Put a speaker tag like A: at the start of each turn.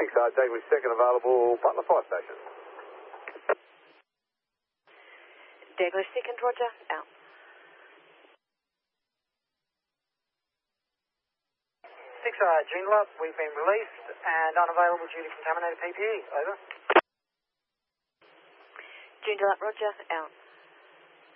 A: Dagley second available, Butler Fire Station.
B: Dagley second, roger, out.
C: 6 Joondalup, we've been released and unavailable due to contaminated PPE, over.
B: Joondalup, roger, out.